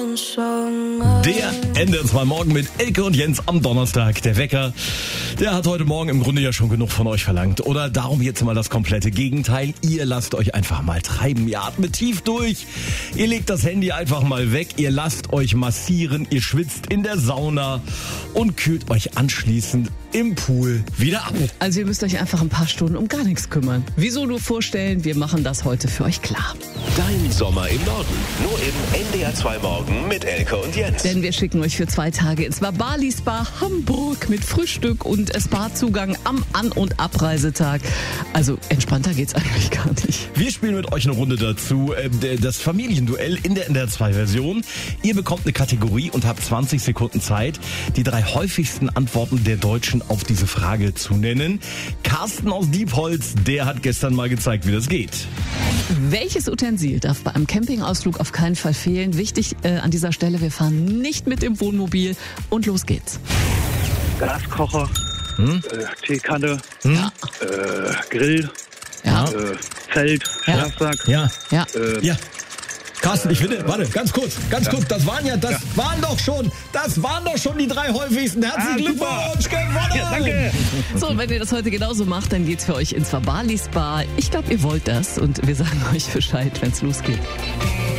Der NDR 2 Morgen mit Elke und Jens am Donnerstag. Der Wecker, der hat heute Morgen im Grunde ja schon genug von euch verlangt. Oder darum jetzt mal das komplette Gegenteil. Ihr lasst euch einfach mal treiben. Ihr atmet tief durch. Ihr legt das Handy einfach mal weg. Ihr lasst euch massieren. Ihr schwitzt in der Sauna und kühlt euch anschließend im Pool wieder ab. Also ihr müsst euch einfach ein paar Stunden um gar nichts kümmern. Wieso nur vorstellen, wir machen das heute für euch klar. Dein Sommer im Norden. Nur im NDR 2 Morgen mit Elke und Jens. Denn wir schicken euch für 2 Tage ins Bali Spa Hamburg mit Frühstück und Spa-Zugang am An- und Abreisetag. Also entspannter geht's eigentlich gar nicht. Wir spielen mit euch eine Runde dazu. Das Familienduell in der NDR 2 Version. Ihr bekommt eine Kategorie und habt 20 Sekunden Zeit, die 3 häufigsten Antworten der Deutschen auf diese Frage zu nennen. Carsten aus Diepholz, der hat gestern mal gezeigt, wie das geht. Welches Utensil darf bei einem Campingausflug auf keinen Fall fehlen? Wichtig an dieser Stelle, wir fahren nicht mit dem Wohnmobil und los geht's. Gaskocher, Teekanne, Grill, Zelt, Schlafsack. Ja. Ja. Ja. Carsten, ich finde, warte, ganz kurz, das waren doch schon die 3 häufigsten. Herzlichen Glückwunsch, gewonnen! Ja, danke! So, und wenn ihr das heute genauso macht, dann geht's für euch ins Bali Spa. Ich glaube, ihr wollt das und wir sagen euch Bescheid, wenn's losgeht.